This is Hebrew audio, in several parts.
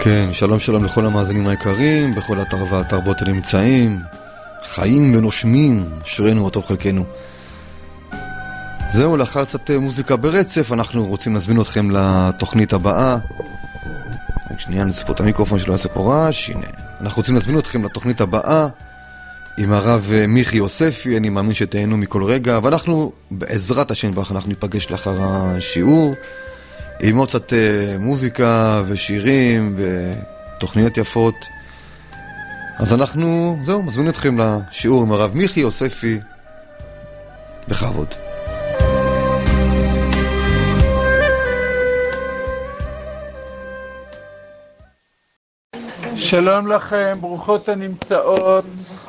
כן, שלום שלום לכל המאזינים היקרים, בכל אתר ואתר בו אתם נמצאים, חיים ונושמים, אשרינו וטוב חלקנו. זהו, לאחר קצת מוזיקה ברצף, אנחנו רוצים להזמין אתכם לתוכנית הבאה. שנייה, נספור את המיקרופון שלא יעשה פה רעש, הנה. אנחנו רוצים להזמין אתכם לתוכנית הבאה עם הרב מיכי יוספי, אני מאמין שתהנו מכל רגע, ואנחנו בעזרת השם אנחנו ניפגש לאחר השיעור. עם עוד קצת מוזיקה ושירים ותוכניות יפות. אז אנחנו, זהו, מזמין אתכם לשיעור עם הרב מיכי יוספי. בכבוד. שלום לכם, ברוכות הנמצאות.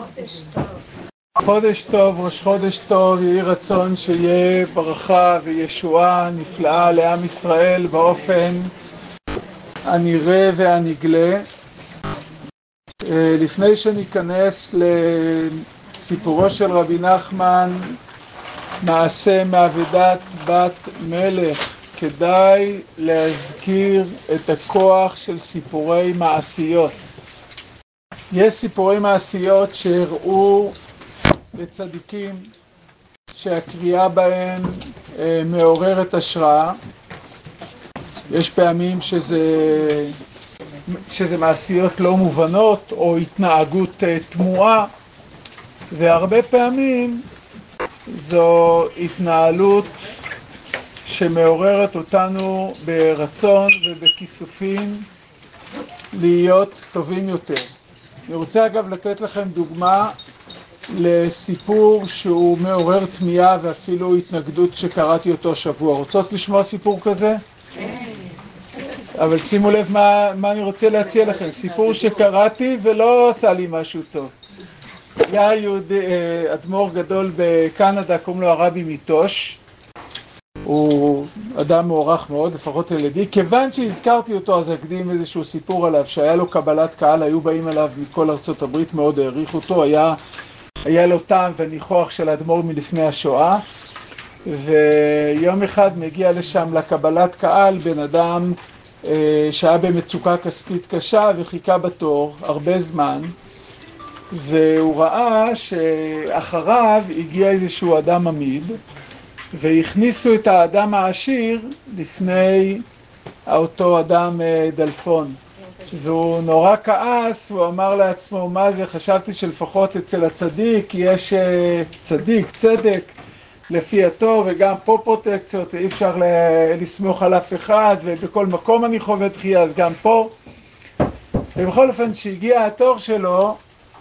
חודש טוב, ראש חודש טוב, יהי רצון שיהיה ברכה וישועה נפלאה לעם ישראל באופן הנראה והנגלה. לפני שניכנס לסיפורו של רבי נחמן, מעשה מעבדת בת מלך, כדאי להזכיר את הכוח של סיפורי מעשיות. יש סיפורי מעשיות שהראו לצדיקים שהקריאה בהם מעוררת השראה. יש פעמים שזה מעשיות לא מובנות או התנהגות תמוהה, והרבה פעמים זו התנהלות שמעוררת אותנו ברצון ובכיסופים להיות טובים יותר. אני רוצה אגב לתת לכם דוגמה לסיפור שהוא מעורר תמיהה ואפילו התנגדות שקראתי אותו שבוע. רוצות לשמוע סיפור כזה? אבל שימו לב מה אני רוצה להציע לכם. סיפור שקראתי ולא עשה לי משהו טוב. היה אדמו"ר גדול בקנדה, קוראים לו הרבי מיטוש. הוא אדם מוערך מאוד, לפחות ילדי. כיוון שהזכרתי אותו, אז אקדים איזשהו סיפור עליו, שהיה לו קבלת קהל, היו באים אליו מכל ארצות הברית, מאוד העריך אותו, היה לו טעם וניחוח של אדמו"ר מלפני השואה, ויום אחד מגיע לשם לקבלת קהל בן אדם שהיה במצוקה כספית קשה וחיכה בתור הרבה זמן, והוא ראה שאחריו הגיע איזשהו אדם עמיד, והכניסו את האדם העשיר לפני אותו אדם דלפון. והוא נורא כעס, הוא אמר לעצמו, מה זה, חשבתי שלפחות אצל הצדיק יש צדק לפי הטוב, וגם פה פרוטקציות, אי אפשר לסמוך על אף אחד, ובכל מקום אני חווה דחייה, אז גם פה. ובכל אופן, שהגיע התור שלו,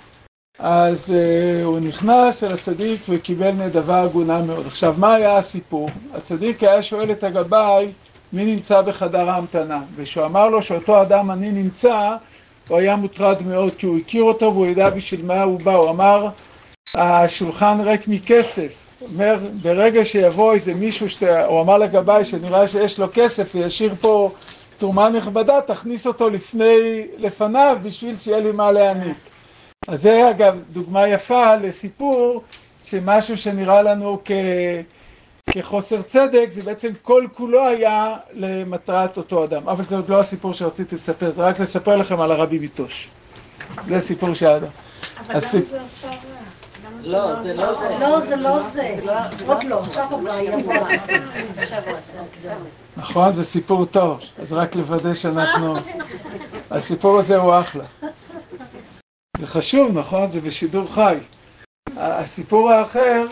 אז הוא נכנס אל הצדיק וקיבל נדבה הגונה מאוד. עכשיו, מה היה הסיפור? הצדיק היה שואל את הגבאי, מי נמצא בחדר ההמתנה? וכשהוא אמר לו שאותו אדם אני נמצא, הוא היה מוטרד מאוד, כי הוא הכיר אותו והוא ידע בשביל מה הוא בא. הוא אמר, השולחן ריק מכסף. הוא אומר, ברגע שיבוא איזה מישהו, הוא אמר לגבאי שנראה שיש לו כסף וישאיר פה תרומה נכבדה, תכניס אותו לפניו בשביל שיהיה לי מה להעניק. אז זה אגב דוגמה יפה לסיפור שמשהו שנראה לנו כחוסר צדק, זה בעצם כל כולו היה למטרת אותו אדם. אבל זה עוד לא הסיפור שרציתי לספר, זה רק לספר לכם על הרבי מיטוש. זה סיפור שהאדם. אבל למה זה עשה רע? זה לא זה. עוד לא, עכשיו הוא היה בא. נכון, זה סיפור טוב. אז רק לוודא שאנחנו... הסיפור הזה הוא אחלה. זה חשוב, נכון? זה בשידור חי. הסיפור האחר,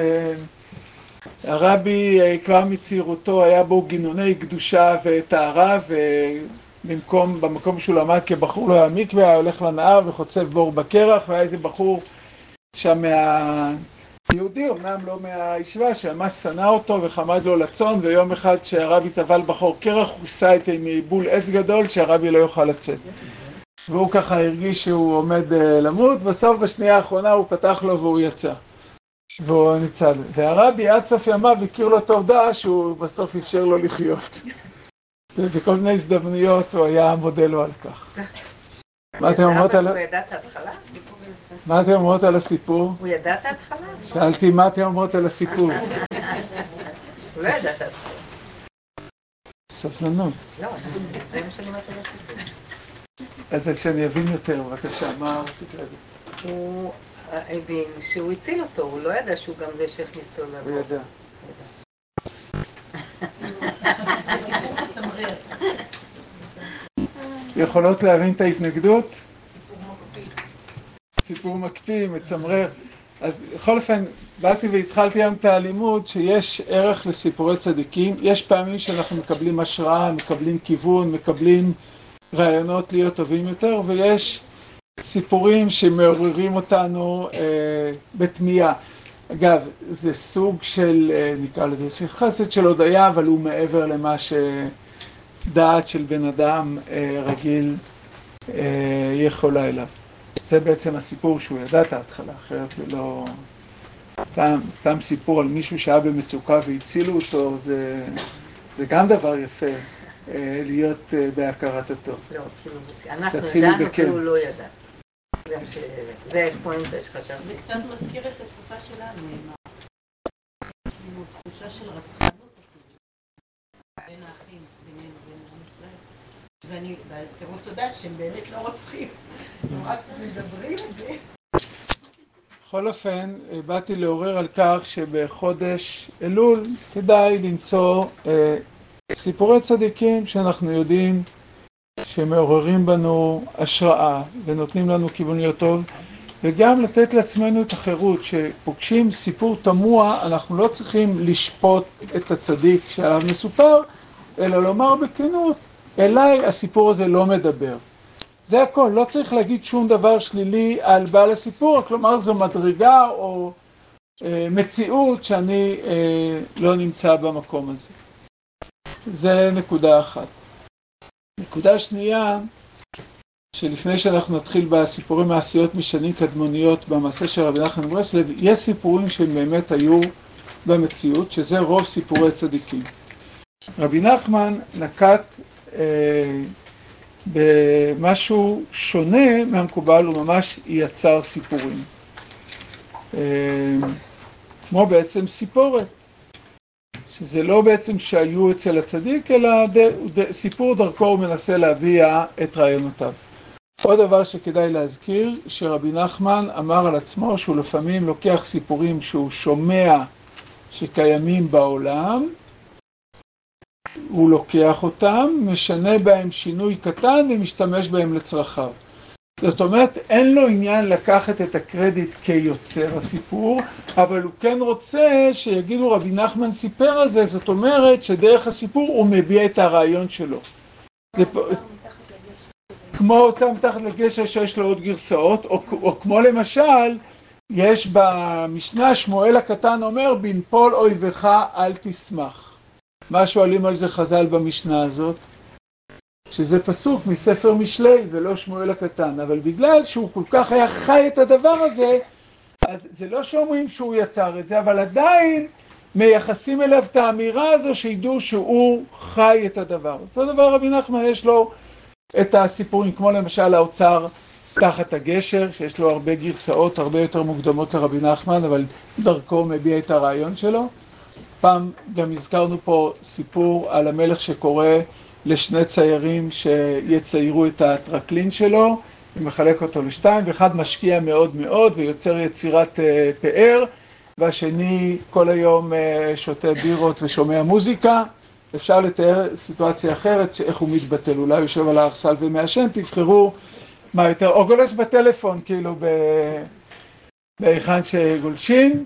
שהרבי כבר מצעירותו היה בו גינוני קדושה וטהרה, ובמקום שהוא למד כבחור לא היה מקווה, היה הולך לנהר וחוצב בור בקרח, והיה איזה בחור שם מהיהודי, אמנם לא מהישבה, שממש שנא אותו וחמד לו לצון, ויום אחד שהרבי טבל בחור קרח, הוא עשה את זה עם בול עץ גדול שהרבי לא יוכל לצאת. והוא ככה הרגיש שהוא עומד למות, בסוף בשנייה האחרונה הוא פתח לו והוא יצא. והוא ניצל. והרבי עד סוף ימיו הכיר לו תודה שהוא בסוף אפשר לו לחיות. ובכל מיני הזדמנויות הוא היה מודה לו על כך. מה אתם אומרות על... הוא ידע את ההתחלה? מה אתם אומרות על הסיפור? הוא ידע את ההתחלה? שאלתי מה אתם אומרות על הסיפור. הוא לא ידע את ההתחלה. סבלנות. לא, זה מה שאני אומרת על הסיפור. אז שאני אבין יותר, בבקשה, מה רצית להגיד? הוא הבין שהוא הציל אותו, הוא לא ידע שהוא גם זה שהכניס אותו לבוא. הוא ידע. יכולות להבין את ההתנגדות? סיפור מקפיא, מצמרר. אז בכל אופן, באתי והתחלתי היום את הלימוד שיש ערך לסיפורי צדיקים. יש פעמים שאנחנו מקבלים השראה, מקבלים כיוון, מקבלים רעיונות להיות טובים יותר, ויש סיפורים שמעוררים אותנו בתמיהה. אגב, זה סוג של, נקרא לזה, של חסד של הודיה, אבל הוא מעבר למה שדעת של בן אדם רגיל יכולה אליו. זה בעצם הסיפור שהוא ידע את ההתחלה, אחרת זה לא... סתם סיפור על מישהו שהיה במצוקה והצילו אותו, זה גם דבר יפה, להיות בהכרת הטוב. לא, כאילו, אנחנו ידענו והוא לא ידע. זה פואנטה שחשבתי. זה קצת מזכיר את התקופה שלנו, עם התחושה של רצחנות בין האחים, בינינו ובין עם ישראל. ואני, בהזכרות תודה שהם באמת לא רוצחים, הם רק מדברים את זה. בכל אופן, באתי לעורר על כך שבחודש אלול כדאי למצוא סיפורי צדיקים שאנחנו יודעים שמעוררים בנו השראה ונותנים לנו כיוון להיות טוב, וגם לתת לעצמנו את החירות. שפוגשים סיפור תמוה, אנחנו לא צריכים לשפוט את הצדיק שעליו מסופר, אלא לומר בכנות, אליי הסיפור הזה לא מדבר. זה הכל, לא צריך להגיד שום דבר שלילי על בעל הסיפור, כלומר זו מדרגה או מציאות שאני לא נמצא במקום הזה. זה נקודה אחת. נקודה שנייה, שלפני שאנחנו נתחיל בסיפורים מעשיות משנים קדמוניות במעשה של רבי נחמן מברסלב, יש סיפורים שהם באמת היו במציאות, שזה רוב סיפורי צדיקים. רבי נחמן נקט במשהו שונה מהמקובל, הוא ממש יצר סיפורים. כמו בעצם סיפורת. שזה לא בעצם שהיו אצל הצדיק, אלא סיפור דרכו הוא מנסה להביע את רעיונותיו. עוד דבר שכדאי להזכיר, שרבי נחמן אמר על עצמו שהוא לפעמים לוקח סיפורים שהוא שומע שקיימים בעולם, הוא לוקח אותם, משנה בהם שינוי קטן ומשתמש בהם לצרכיו. זאת אומרת, אין לו עניין לקחת את הקרדיט כיוצר הסיפור, אבל הוא כן רוצה שיגידו רבי נחמן סיפר על זה, זאת אומרת שדרך הסיפור הוא מביע את הרעיון שלו. זה כמו הוצאה מתחת לגשר שיש לו עוד גרסאות, או כמו למשל, יש במשנה שמואל הקטן אומר, בנפול אויבך אל תשמח. מה שואלים על זה חז"ל במשנה הזאת? שזה פסוק מספר משלי ולא שמואל הקטן, אבל בגלל שהוא כל כך היה חי את הדבר הזה, אז זה לא שאומרים שהוא יצר את זה, אבל עדיין מייחסים אליו את האמירה הזו שידעו שהוא חי את הדבר. אותו דבר רבי נחמן יש לו את הסיפורים, כמו למשל האוצר תחת הגשר, שיש לו הרבה גרסאות, הרבה יותר מוקדמות לרבי נחמן, אבל דרכו מביע את הרעיון שלו. פעם גם הזכרנו פה סיפור על המלך שקורא לשני ציירים שיציירו את הטרקלין שלו, ומחלק אותו לשתיים, ואחד משקיע מאוד מאוד ויוצר יצירת פאר, והשני כל היום שותה בירות ושומע מוזיקה. אפשר לתאר סיטואציה אחרת, איך הוא מתבטל, אולי יושב על הארסל ומעשן, תבחרו מה יותר, או גולש בטלפון, כאילו בהיכן שגולשים,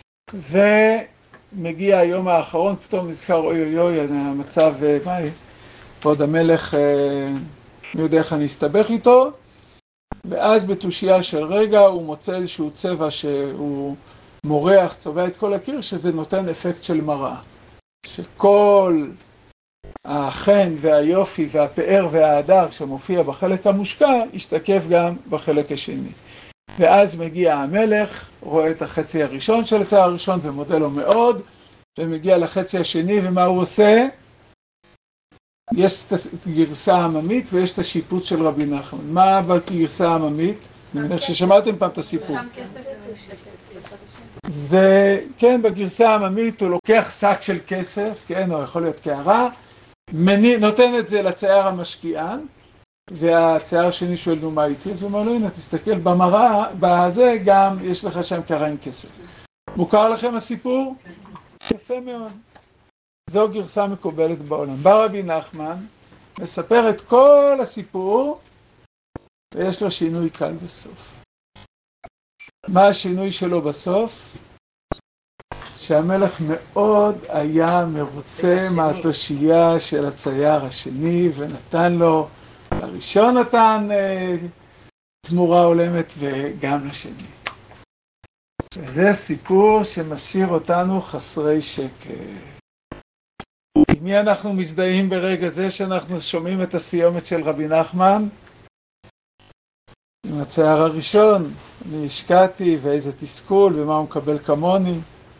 ומגיע היום האחרון, פתאום נזכר, אוי אוי אוי, המצב, ועוד המלך, מי יודע איך אני אסתבך איתו, ואז בתושייה של רגע הוא מוצא איזשהו צבע שהוא מורח, צובע את כל הקיר, שזה נותן אפקט של מראה. שכל החן והיופי והפאר וההדר שמופיע בחלק המושקע, ישתקף גם בחלק השני. ואז מגיע המלך, רואה את החצי הראשון של הצער הראשון ומודה לו מאוד, ומגיע לחצי השני, ומה הוא עושה? יש את הגרסה העממית ויש את השיפוט של רבי נחמן. מה בגרסה העממית? אני מניח ששמעתם פעם את הסיפור. זה, כן, בגרסה העממית הוא לוקח שק של כסף, כן, או יכול להיות קערה, נותן את זה לצייר המשקיען, והצייר השני שואל, נו מה איתי? אז הוא אומר לו, הנה, תסתכל במראה, בזה גם יש לך שם קריים כסף. מוכר לכם הסיפור? יפה מאוד. זו גרסה מקובלת בעולם. בא רבי נחמן, מספר את כל הסיפור, ויש לו שינוי קל בסוף. מה השינוי שלו בסוף? שהמלך מאוד היה מרוצה מהתושייה של הצייר השני, ונתן לו, הראשון נתן תמורה הולמת וגם לשני. וזה הסיפור שמשאיר אותנו חסרי שקט. עם מי אנחנו מזדהים ברגע זה שאנחנו שומעים את הסיומת של רבי נחמן? עם הצייר הראשון, אני השקעתי ואיזה תסכול ומה הוא מקבל כמוני.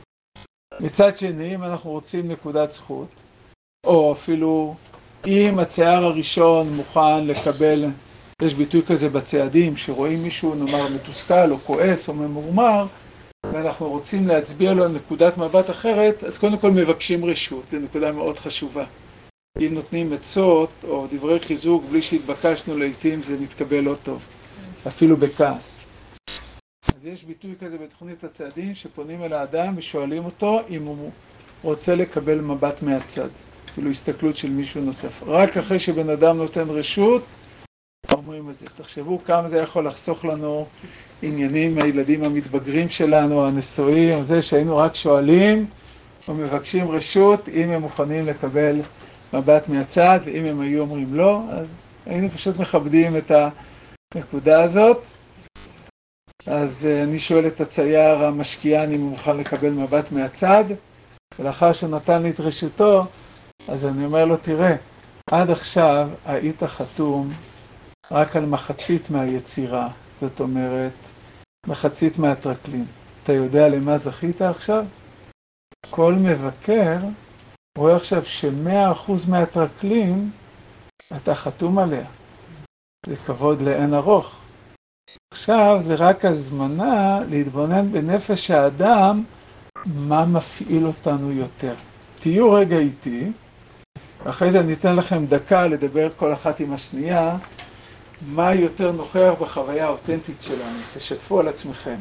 מצד שני, אם אנחנו רוצים נקודת זכות, או אפילו אם הצייר הראשון מוכן לקבל, יש ביטוי כזה בצעדים, שרואים מישהו נאמר מתוסכל או כועס או ממורמר, ואנחנו רוצים להצביע לו נקודת מבט אחרת, אז קודם כל מבקשים רשות, זו נקודה מאוד חשובה. אם נותנים עצות או דברי חיזוק בלי שהתבקשנו לעתים, זה מתקבל לא טוב, אפילו בכעס. אז יש ביטוי כזה בתוכנית הצעדים שפונים אל האדם ושואלים אותו אם הוא רוצה לקבל מבט מהצד, כאילו הסתכלות של מישהו נוסף. רק אחרי שבן אדם נותן רשות, אומרים את זה. תחשבו כמה זה יכול לחסוך לנו עניינים מהילדים המתבגרים שלנו, הנשואים, זה שהיינו רק שואלים או מבקשים רשות אם הם מוכנים לקבל מבט מהצד, ואם הם היו אומרים לא, אז היינו פשוט מכבדים את הנקודה הזאת. אז אני שואל את הצייר המשקיען אם הוא מוכן לקבל מבט מהצד, ולאחר שנתן לי את רשותו, אז אני אומר לו, תראה, עד עכשיו היית חתום רק על מחצית מהיצירה, זאת אומרת, מחצית מהטרקלין. אתה יודע למה זכית עכשיו? כל מבקר רואה עכשיו ש100% מהטרקלין אתה חתום עליה. זה כבוד לאין ארוך. עכשיו זה רק הזמנה להתבונן בנפש האדם מה מפעיל אותנו יותר. תהיו רגע איתי, ואחרי זה אני אתן לכם דקה לדבר כל אחת עם השנייה, מה יותר נוכח בחוויה האותנטית שלנו. תשתפו על עצמכם.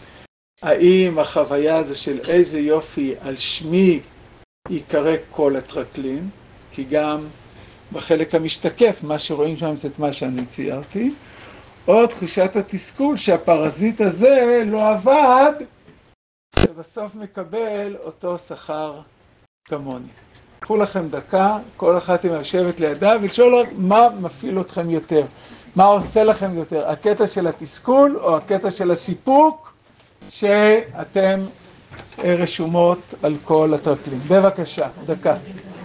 האם החוויה הזו של איזה יופי על שמי יקרא כל הטרקלין, כי גם בחלק המשתקף מה שרואים שם זה את מה שאני ציירתי, או תחושת התסכול שהפרזיט הזה לא עבד, שבסוף מקבל אותו שכר כמוני. קחו לכם דקה, כל אחת עם לשבת לידה, ולשאול מה מפעיל אתכם יותר, מה עושה לכם יותר, הקטע של התסכול או הקטע של הסיפוק שאתם רשומות על כל הטרקלין. בבקשה, דקה.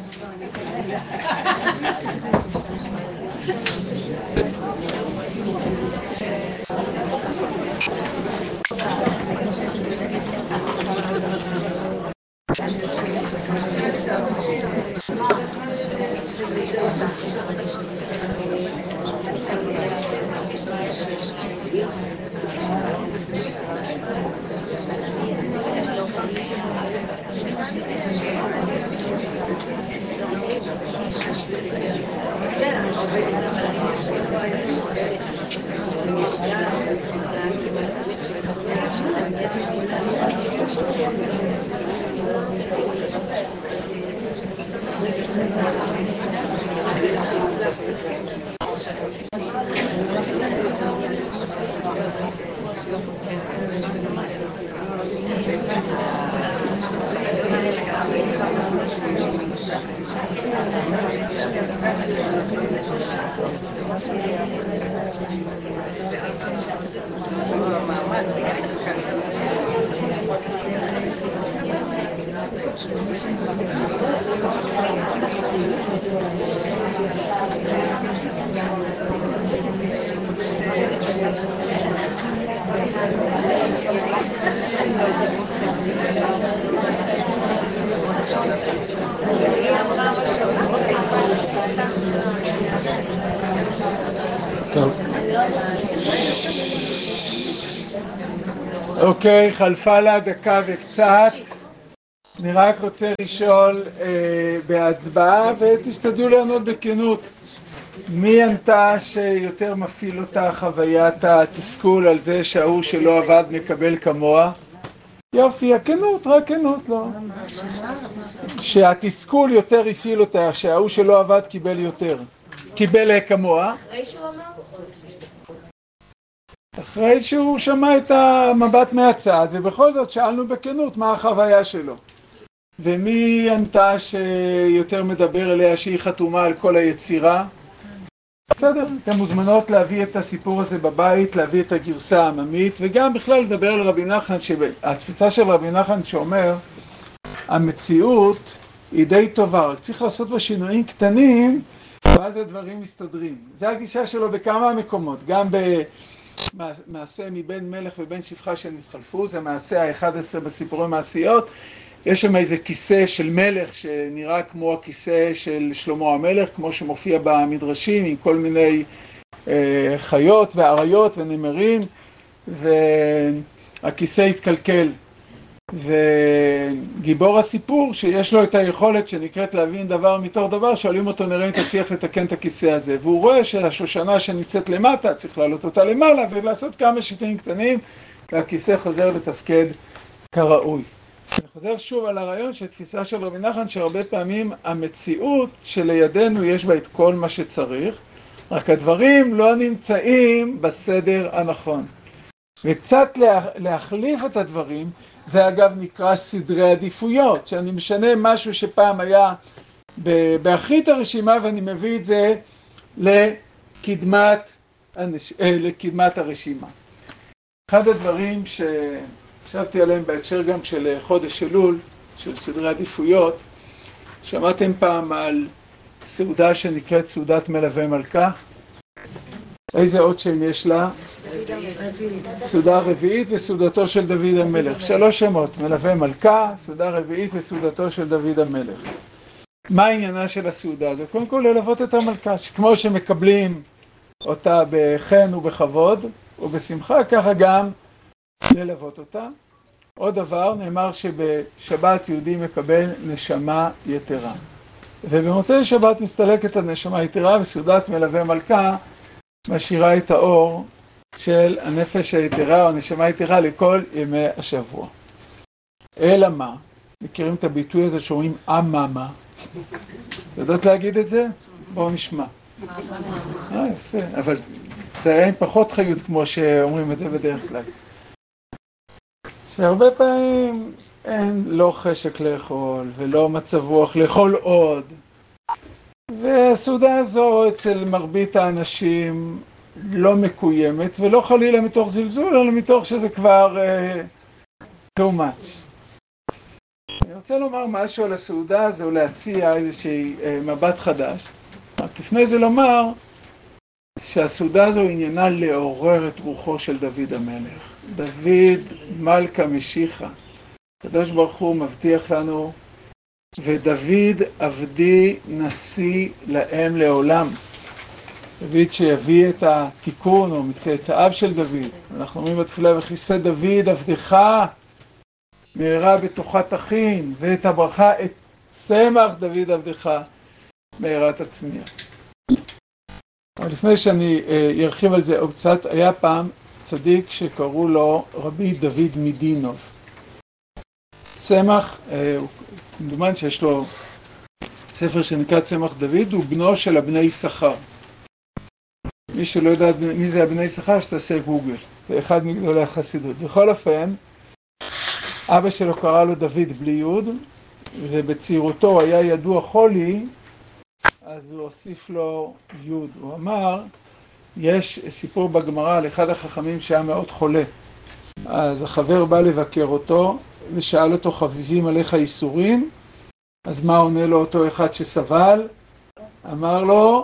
אוקיי, חלפה לה דקה וקצת. אני רק רוצה לשאול בהצבעה ותשתדלו לענות בכנות. מי ענתה שיותר מפעיל אותה חוויית התסכול על זה שההוא שלא עבד מקבל כמוה? יופי, הכנות, רק כנות, לא. שהתסכול יותר הפעיל אותה, שההוא שלא עבד קיבל יותר. קיבל כמוה. אחרי שהוא אמר? אחרי שהוא שמע את המבט מהצד, ובכל זאת שאלנו בכנות מה החוויה שלו. ומי ענתה שיותר מדבר אליה שהיא חתומה על כל היצירה? בסדר, אתם מוזמנות להביא את הסיפור הזה בבית, להביא את הגרסה העממית, וגם בכלל לדבר על רבי נחמן, התפיסה של רבי נחמן שאומר, המציאות היא די טובה, רק צריך לעשות בה שינויים קטנים, ואז הדברים מסתדרים. זה הגישה שלו בכמה מקומות, גם במעשה מבין מלך ובין שפחה שנתחלפו, זה מעשה ה-11 בסיפורי מעשיות, יש שם איזה כיסא של מלך שנראה כמו הכיסא של שלמה המלך, כמו שמופיע במדרשים עם כל מיני חיות ואריות ונמרים, והכיסא התקלקל. וגיבור הסיפור שיש לו את היכולת שנקראת להבין דבר מתוך דבר, שואלים אותו נראה אם תצליח לתקן את הכיסא הזה, והוא רואה שהשושנה שנמצאת למטה צריך לעלות אותה למעלה ולעשות כמה שיטים קטנים, והכיסא חוזר לתפקד כראוי. אני חוזר שוב על הרעיון שתפיסה של רבי נחמן שהרבה פעמים המציאות שלידינו יש בה את כל מה שצריך, רק הדברים לא נמצאים בסדר הנכון. וקצת להחליף את הדברים, זה אגב נקרא סדרי עדיפויות, שאני משנה משהו שפעם היה באחרית הרשימה ואני מביא את זה לקדמת הרשימה. אחד הדברים חשבתי עליהם בהקשר גם של חודש אלול, של סדרי עדיפויות. שמעתם פעם על סעודה שנקראת סעודת מלווה מלכה? איזה עוד שם יש לה? סעודה רביעית וסעודתו של דוד המלך. 3 שמות, מלווה מלכה, סעודה רביעית וסעודתו של דוד המלך. מה העניינה של הסעודה הזו? קודם כל ללוות את המלכה, שכמו שמקבלים אותה בחן ובכבוד ובשמחה, ככה גם ללוות אותה. עוד דבר, נאמר שבשבת יהודי מקבל נשמה יתרה. ובמוצאי שבת מסתלקת הנשמה יתרה, וסעודת מלווה מלכה משאירה את האור של הנפש היתרה או הנשמה היתרה לכל ימי השבוע. אלא מה? מכירים את הביטוי הזה שאומרים אממה? יודעות להגיד את זה? בואו נשמע. יפה, אבל זה היה עם פחות חיות כמו שאומרים את זה בדרך כלל. שהרבה פעמים אין לא חשק לאכול ולא מצב רוח לאכול עוד. והסעודה הזו אצל מרבית האנשים לא מקוימת, ולא חלילה מתוך זלזול, אלא מתוך שזה כבר too much. אני רוצה לומר משהו על הסעודה הזו, להציע איזושהי מבט חדש. לפני זה לומר שהסעודה הזו עניינה לעורר את רוחו של דוד המלך. דוד מלכה משיחה. הקדוש ברוך הוא מבטיח לנו, ודוד עבדי נשיא להם לעולם. דוד שיביא את התיקון או מצאצאיו של דוד. אנחנו אומרים בתפילה, וכיסא דוד עבדך מהרה בתוכה תכין, ואת הברכה את צמח דוד עבדך מהרה תצמיח. אבל לפני שאני ארחיב על זה עוד קצת, היה פעם צדיק שקראו לו רבי דוד מדינוב. צמח, מדומן שיש לו ספר שנקרא צמח דוד, הוא בנו של הבני יששכר. מי שלא יודע מי זה הבני יששכר, שתעשה גוגל. זה אחד מגדולי החסידות. בכל אופן, אבא שלו קרא לו דוד בלי יוד, ובצעירותו היה ידוע חולי, אז הוא הוסיף לו יוד. הוא אמר, יש סיפור בגמרא על אחד החכמים שהיה מאוד חולה. אז החבר בא לבקר אותו, ושאל אותו, חביבים עליך איסורים? אז מה עונה לו אותו אחד שסבל? אמר לו,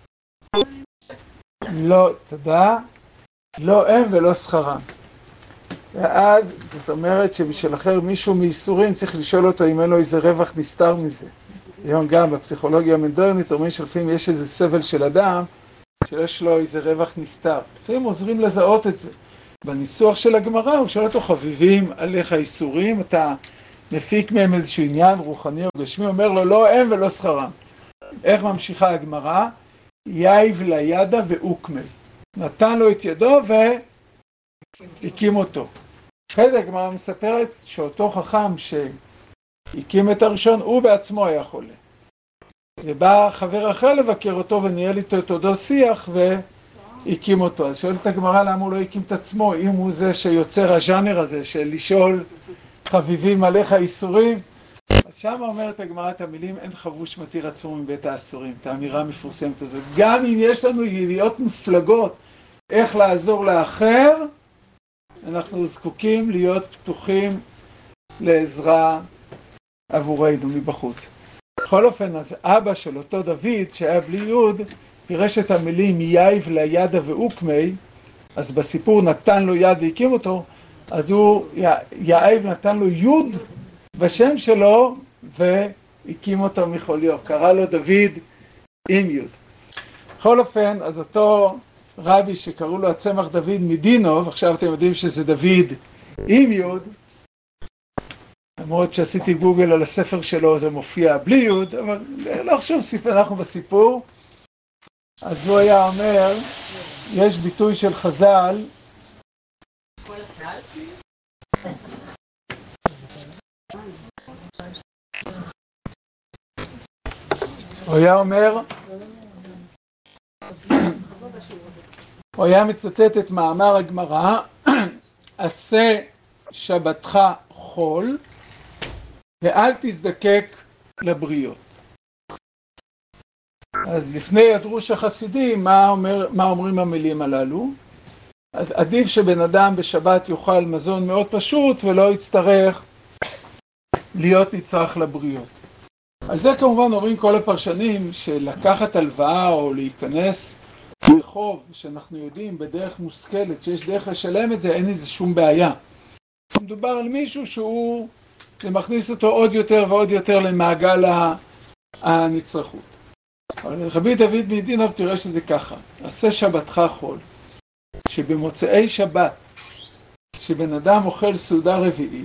לא, תדע, לא הם ולא שכרם. ואז זאת אומרת שבשביל אחר מישהו מאיסורים צריך לשאול אותו אם אין לו איזה רווח נסתר מזה. היום גם בפסיכולוגיה המודרנית אומרים שלפעמים יש איזה סבל של אדם שיש לו איזה רווח נסתר. לפעמים עוזרים לזהות את זה. בניסוח של הגמרא הוא שואל אותו, חביבים עליך איסורים, אתה מפיק מהם איזשהו עניין רוחני או גשמי, אומר לו לא הם ולא שכרם. איך ממשיכה הגמרא? יאיב לידה ואוקמי. נתן לו את ידו והקים אותו. אחרי זה הגמרא מספרת שאותו חכם שהקים את הראשון, הוא בעצמו היה חולה. ובא חבר אחר לבקר אותו וניהל איתו את אותו שיח והקים אותו. אז שואלת הגמרא למה הוא לא הקים את עצמו, אם הוא זה שיוצר הז'אנר הזה של לשאול חביבים עליך איסורים. אז שם אומרת הגמרא את המילים, אין חבוש מתיר עצמו מבית האסורים, את האמירה המפורסמת הזאת. גם אם יש לנו ידיעות מופלגות איך לעזור לאחר, אנחנו זקוקים להיות פתוחים לעזרה עבורנו מבחוץ. בכל אופן, אז אבא של אותו דוד, שהיה בלי יוד, פירש את המילים יאיב לידה ואוקמי, אז בסיפור נתן לו יד והקים אותו, אז הוא, יאיב נתן לו יוד בשם שלו, והקים אותו מחוליו. קרא לו דוד עם יוד. בכל אופן, אז אותו רבי שקראו לו הצמח דוד מדינוב, עכשיו אתם יודעים שזה דוד עם יוד, למרות שעשיתי גוגל על הספר שלו, זה מופיע בלי יוד, אבל לא חשוב, אנחנו בסיפור. אז הוא היה אומר, יש ביטוי של חז"ל, הוא היה אומר, הוא היה מצטט את מאמר הגמרא, עשה שבתך חול, ואל תזדקק לבריות. אז לפני הדרוש החסידי, מה אומרים המילים הללו? אז עדיף שבן אדם בשבת יאכל מזון מאוד פשוט, ולא יצטרך להיות נצרך לבריות. על זה כמובן אומרים כל הפרשנים, שלקחת הלוואה או להיכנס לחוב, שאנחנו יודעים בדרך מושכלת, שיש דרך לשלם את זה, אין איזה שום בעיה. מדובר על מישהו שהוא, זה מכניס אותו עוד יותר ועוד יותר למעגל הנצרכות. אבל רבי דוד מדינוב תראה שזה ככה, עשה שבתך חול, שבמוצאי שבת, שבן אדם אוכל סעודה רביעית,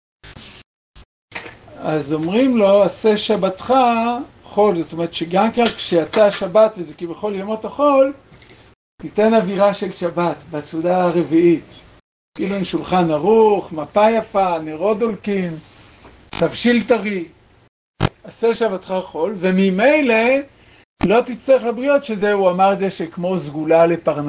אז אומרים לו, עשה שבתך חול, זאת אומרת שגם כך כשיצא השבת וזה כבכל ימות החול, תיתן אווירה של שבת בסעודה הרביעית. כאילו עם שולחן ערוך, מפה יפה, נרות דולקים, תבשיל טרי. עשה שבתך חול, וממילא לא תצטרך לבריות, שזה, הוא אמר את זה שכמו סגולה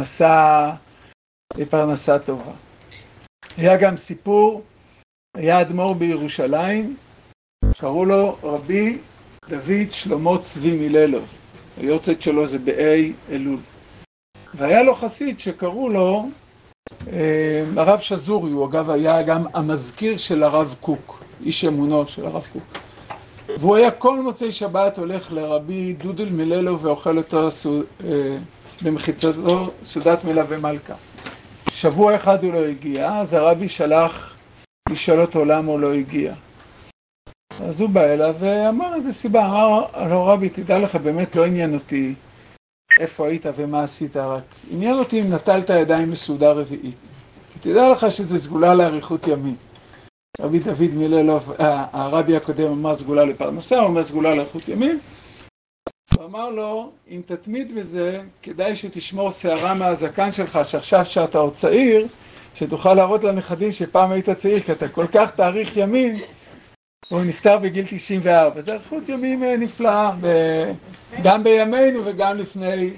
לפרנסה טובה. היה גם סיפור, היה אדמו"ר בירושלים, קראו לו רבי דוד שלמה צבי מיללוב. היורצייט שלו זה באי אלול. והיה לו חסיד שקראו לו הרב שזורי, הוא אגב היה גם המזכיר של הרב קוק, איש אמונו של הרב קוק. והוא היה כל מוצאי שבת הולך לרבי דודל מיללוב ואוכל אותו במחיצתו סעודת מלווה מלכה. שבוע אחד הוא לא הגיע, אז הרבי שלח לשאול אותו למה הוא לא הגיע. אז הוא בא אליו ואמר איזה סיבה, אמר לו רבי, תדע לך, באמת לא עניין אותי איפה היית ומה עשית, רק עניין אותי אם נטלת ידיים בסעודה רביעית. תדע לך שזה סגולה לאריכות ימים. רבי דוד מיללוב, הרבי הקודם אמר סגולה לפרנסה, הוא אומר סגולה לאריכות ימים. הוא אמר לו, אם תתמיד בזה, כדאי שתשמור שערה מהזקן שלך, שעכשיו שאתה עוד צעיר, שתוכל להראות לנכדים שפעם היית צעיר, כי אתה כל כך תאריך ימים, הוא נפטר בגיל 94. זה אריכות ימים נפלאה, גם בימינו וגם לפני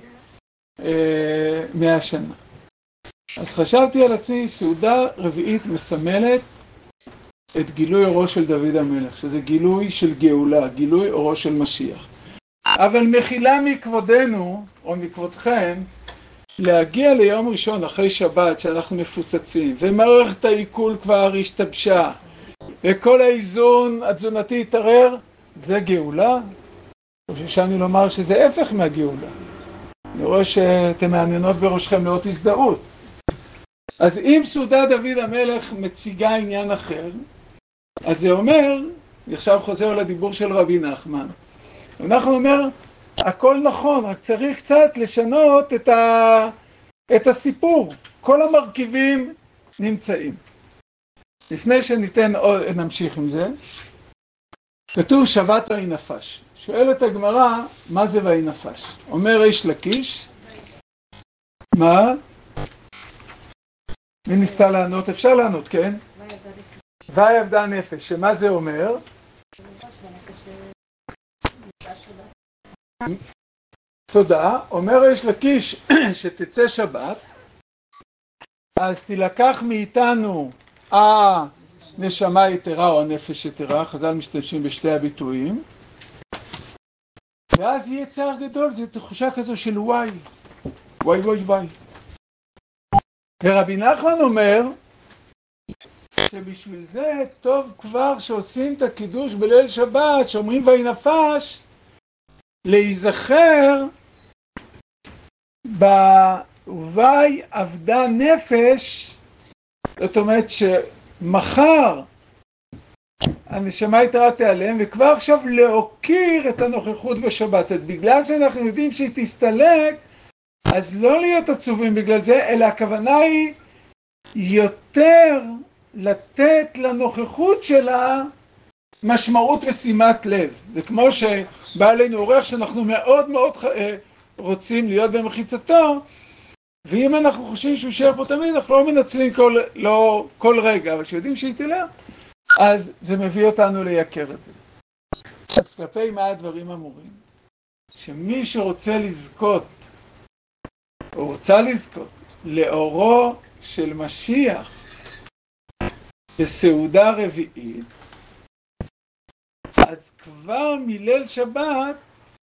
100 שנה. אז חשבתי על עצמי, סעודה רביעית מסמלת את גילוי אורו של דוד המלך, שזה גילוי של גאולה, גילוי אורו של משיח. אבל מחילה מכבודנו, או מכבודכם, להגיע ליום ראשון אחרי שבת שאנחנו מפוצצים, ומערכת העיכול כבר השתבשה, וכל האיזון התזונתי התערער, זה גאולה? או ששאני לומר שזה הפך מהגאולה. אני רואה שאתם מעניינות בראשכם לאות הזדהות. אז אם סעודה דוד המלך מציגה עניין אחר, אז זה אומר, עכשיו חוזר לדיבור של רבי נחמן, אנחנו אומר, הכל נכון, רק צריך קצת לשנות את הסיפור. כל המרכיבים נמצאים. לפני נמשיך עם זה, כתוב שבת ויהי נפש. שואלת הגמרא, מה זה ויהי נפש? אומר ריש לקיש, מה? מי ניסתה לענות? אפשר לענות, כן? ויהי אבדה נפש, שמה זה אומר? תודה, אומר ריש לקיש שתצא שבת, אז תילקח מאיתנו הנשמה יתרה או הנפש יתרה, חז"ל משתמשים בשתי הביטויים, ואז יהיה צער גדול, זו תחושה כזו של וואי, וואי וואי וואי. ורבי נחמן אומר שבשביל זה טוב כבר שעושים את הקידוש בליל שבת, שאומרים ויהי נפש, להיזכר בוואי אבדה נפש, זאת אומרת שמחר הנשמה יתרה תיעלם, וכבר עכשיו להוקיר את הנוכחות בשבת. זאת בגלל שאנחנו יודעים שהיא תסתלק, אז לא להיות עצובים בגלל זה, אלא הכוונה היא יותר לתת לנוכחות שלה משמעות ושימת לב. זה כמו שבא אלינו אורח שאנחנו מאוד מאוד רוצים להיות במחיצתו, ואם אנחנו חושבים שהוא יישאר פה תמיד, אנחנו לא מנצלים כל רגע, אבל כשיודעים שהיא תלך, אז זה מביא אותנו לייקר את זה. אז כלפי מה הדברים אמורים? שמי שרוצה לזכות, או רוצה לזכות, לאורו של משיח בסעודה רביעית, אז כבר מליל שבת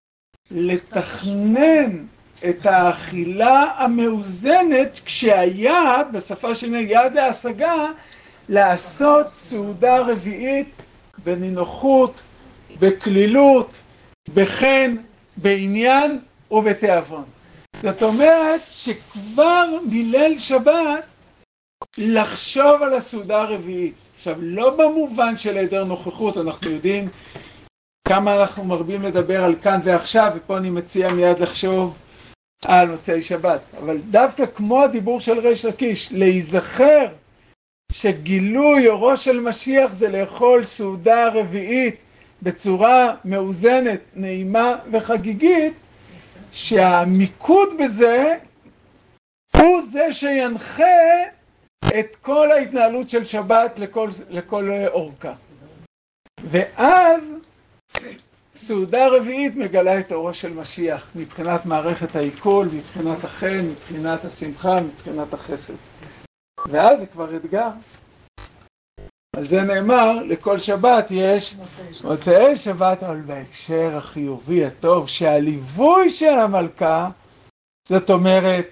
לתכנן את האכילה המאוזנת, כשהיעד, בשפה שלי יעד להשגה, לעשות סעודה רביעית בנינוחות, בכלילות, בחן, בעניין ובתיאבון. זאת אומרת שכבר מליל שבת לחשוב על הסעודה הרביעית. עכשיו, לא במובן של היעדר נוכחות, אנחנו יודעים כמה אנחנו מרבים לדבר על כאן ועכשיו, ופה אני מציע מיד לחשוב על מוצאי שבת. אבל דווקא כמו הדיבור של ריש לקיש, להיזכר שגילוי אורו של משיח זה לאכול סעודה רביעית בצורה מאוזנת, נעימה וחגיגית, שהמיקוד בזה הוא זה שינחה את כל ההתנהלות של שבת לכל אורכה. ואז סעודה רביעית מגלה את אורו של משיח מבחינת מערכת העיכול, מבחינת החן, מבחינת השמחה, מבחינת החסד. ואז זה כבר אתגר. על זה נאמר, לכל שבת יש מוצאי שבת, אבל בהקשר החיובי הטוב, שהליווי של המלכה, זאת אומרת,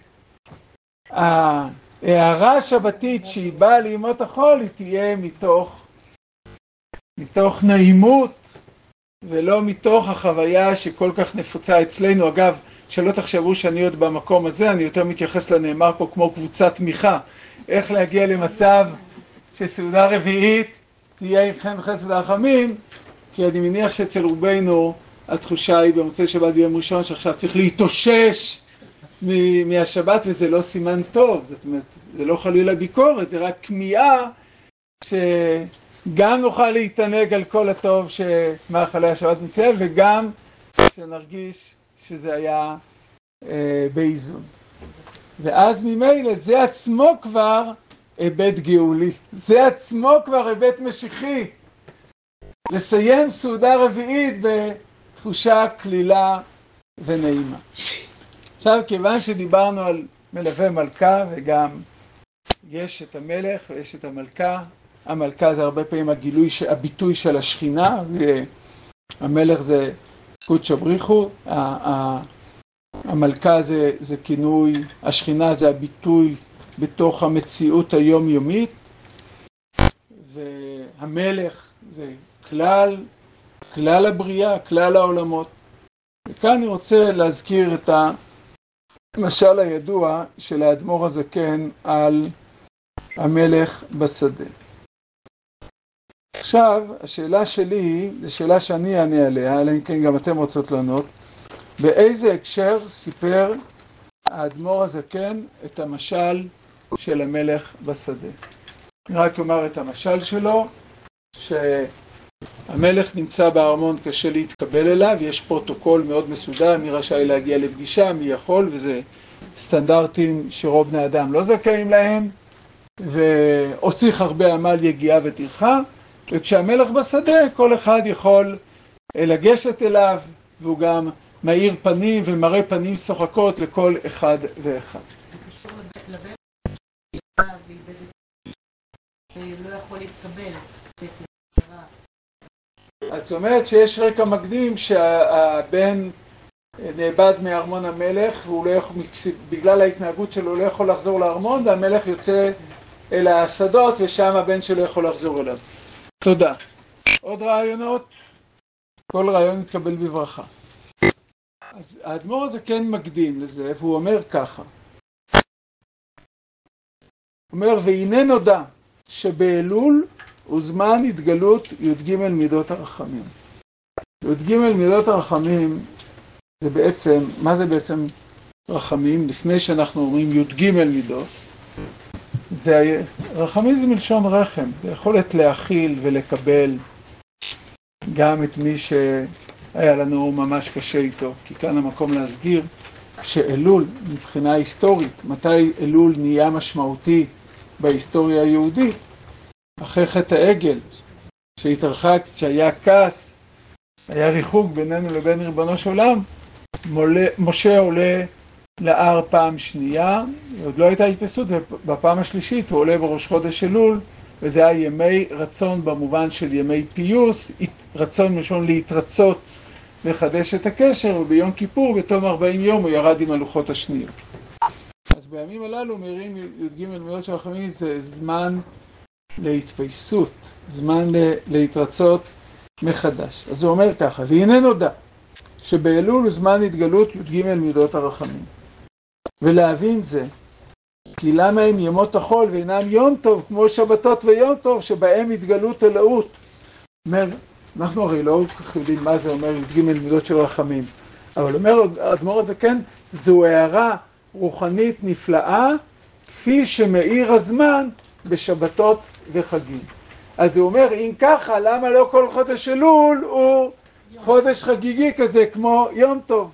ההערה השבתית שהיא באה לימות החול, היא תהיה מתוך נעימות, ולא מתוך החוויה שכל כך נפוצה אצלנו. אגב, שלא תחשבו שאני עוד במקום הזה, אני יותר מתייחס לנאמר פה כמו קבוצת תמיכה. איך להגיע למצב שסעודה רביעית תהיה עם חן וחסד ורחמים, כי אני מניח שאצל רובנו התחושה היא במוצאי שבת ביום ראשון שעכשיו צריך להתאושש מהשבת, וזה לא סימן טוב. זאת אומרת, זה לא חלילה ביקורת, זה רק כמיהה שגם נוכל להתענג על כל הטוב שמאכלי השבת מציעה, וגם שנרגיש שזה היה באיזון. ואז ממילא זה עצמו כבר היבט גאולי, זה עצמו כבר היבט משיחי, לסיים סעודה רביעית בתחושה כלילה ונעימה. עכשיו, כיוון שדיברנו על מלווה מלכה, וגם יש את המלך ויש את המלכה, המלכה זה הרבה פעמים הביטוי של השכינה, והמלך זה קודשא בריחו, המלכה זה כינוי, השכינה זה הביטוי בתוך המציאות היומיומית, והמלך זה כלל הבריאה, כלל העולמות. וכאן אני רוצה להזכיר את המשל הידוע של האדמו"ר הזקן על המלך בשדה. עכשיו, השאלה שלי, זו שאלה שאני אענה עליה, אלא אם כן גם אתם רוצות לענות, באיזה הקשר סיפר האדמו"ר הזקן את המשל של המלך בשדה. אני רק אומר את המשל שלו, שהמלך המלך נמצא בארמון, קשה להתקבל אליו, יש פרוטוקול מאוד מסודר, מי רשאי להגיע לפגישה, מי יכול, וזה סטנדרטים שרוב בני אדם לא זכאים להם, והוצריך הרבה עמל, יגיעה וטרחה, וכשהמלך בשדה כל אחד יכול לגשת אליו, והוא גם מאיר פנים ומראה פנים שוחקות לכל אחד ואחד. לא יכול להתקבל. אז זאת אומרת שיש רקע מקדים שהבן נאבד מארמון המלך, והוא לא יכול, בגלל ההתנהגות שלו הוא לא יכול לחזור לארמון, והמלך יוצא אל השדות ושם הבן שלו יכול לחזור אליו. תודה. עוד רעיונות? כל רעיון יתקבל בברכה. אז האדמו"ר הזה כן מקדים לזה, והוא אומר ככה. הוא אומר, והנה נודע שבאלול הוא זמן התגלות י"ג מידות הרחמים. י"ג מידות הרחמים זה בעצם, מה זה בעצם רחמים? לפני שאנחנו אומרים י"ג מידות, זה רחמים זה מלשון רחם, זה יכולת להכיל ולקבל גם את מי שהיה לנו ממש קשה איתו, כי כאן המקום להסגיר שאלול מבחינה היסטורית, מתי אלול נהיה משמעותי בהיסטוריה היהודית? אחרי חטא העגל, שהתרחק, שהיה כעס, היה ריחוק בינינו לבין ריבונו של עולם, משה עולה להר פעם שנייה, עוד לא הייתה התפסות, ובפעם השלישית הוא עולה בראש חודש אלול, וזה היה ימי רצון במובן של ימי פיוס, רצון מלשון להתרצות, לחדש את הקשר, וביום כיפור, בתום 40 יום, הוא ירד עם הלוחות השניות. אז בימים הללו מרים י"ג מידות של הרחמים, זה זמן להתפייסות, זמן להתרצות מחדש. אז הוא אומר ככה, והנה נודע שבאלול הוא זמן התגלות י"ג מידות הרחמים. ולהבין זה, כי למה הם ימות החול ואינם יום טוב כמו שבתות ויום טוב שבהם התגלות אלוהות. אומר, אנחנו הרי לא כך יודעים מה זה אומר י"ג מידות של רחמים, אבל אומר האדמו"ר הזה כן, זו הערה רוחנית נפלאה כפי שמאיר הזמן בשבתות וחגים. אז הוא אומר, אם ככה, למה לא כל חודש אלול הוא חודש חגיגי כזה כמו יום טוב?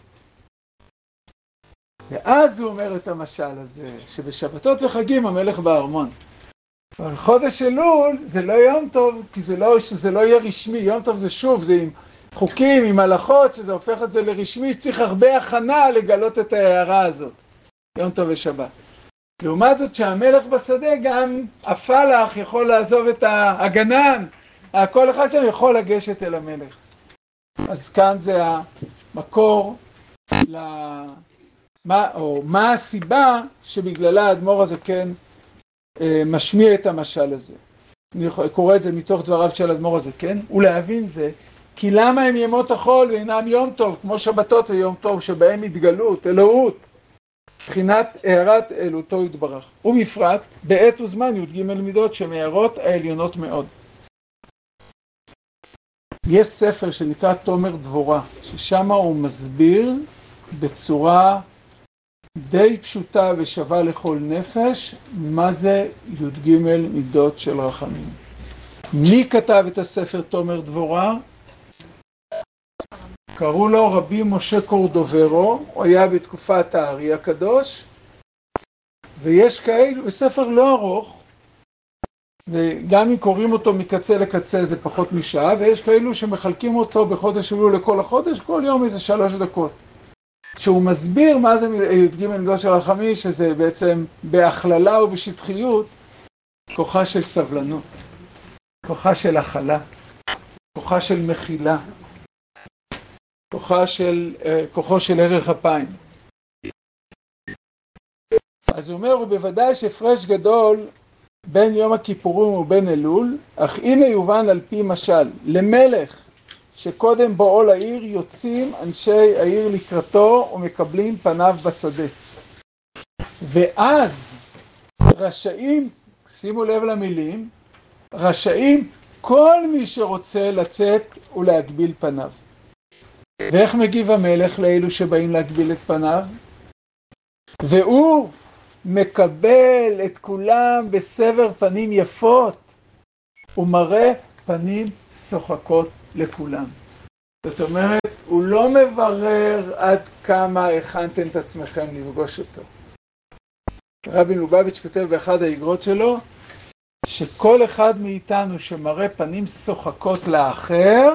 ואז הוא אומר את המשל הזה, שבשבתות וחגים המלך בארמון. אבל חודש אלול זה לא יום טוב, כי זה לא יהיה רשמי. יום טוב זה שוב, זה עם חוקים, עם הלכות, שזה הופך את זה לרשמי, שצריך הרבה הכנה לגלות את ההערה הזאת. יום טוב ושבת. לעומת זאת שהמלך בשדה גם הפלח יכול לעזוב את הגנן, כל אחד שם יכול לגשת אל המלך. אז כאן זה המקור מה הסיבה שבגללה האדמו"ר הזה כן משמיע את המשל הזה. אני קורא את זה מתוך דבריו של האדמו"ר הזה, כן? ולהבין זה, כי למה הם ימות החול ואינם יום טוב, כמו שבתות ויום טוב, שבהם התגלות, אלוהות, מבחינת הערת אלוהותו יתברך. ומפרט, בעת וזמן י"ג מידות שמארות העליונות מאוד. יש ספר שנקרא תומר דבורה, ששם הוא מסביר בצורה די פשוטה ושווה לכל נפש, מה זה י"ג מידות של רחמים. מי כתב את הספר תומר דבורה? קראו לו רבי משה קורדוברו, הוא היה בתקופת הארי הקדוש, ויש כאלו, בספר לא ארוך, וגם אם קוראים אותו מקצה לקצה זה פחות משעה, ויש כאלו שמחלקים אותו בחודש אלול לכל החודש, כל יום איזה 3 דקות. שהוא מסביר מה זה י"ג מידות של רחמים, שזה בעצם בהכללה ובשטחיות, כוחה של סבלנות, כוחה של הכלה, כוחה של מחילה, כוחו של ערך אפיים. אז הוא אומר, ובוודאי שהפרש גדול בין יום הכיפורים ובין אלול, אך הנה יובן על פי משל, למלך שקודם בואו לעיר יוצאים אנשי העיר לקראתו ומקבלים פניו בשדה. ואז רשאים, שימו לב למילים, רשאים כל מי שרוצה לצאת ולהגביל פניו. ואיך מגיב המלך לאלו שבאים להגביל את פניו? והוא מקבל את כולם בסבר פנים יפות, ומראה פנים שוחקות לכולם. זאת אומרת, הוא לא מברר עד כמה הכנתם את עצמכם לפגוש אותו. רבי לובביץ' כותב באחד האגרות שלו, שכל אחד מאיתנו שמראה פנים שוחקות לאחר,